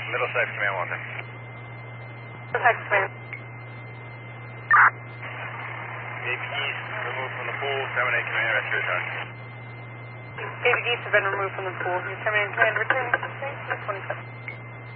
Middlesex Command 1 then. Middlesex Command. Baby geese removed from the pool, terminate command, rescue return. Baby geese have been removed from the pool. You terminate command, return to 27.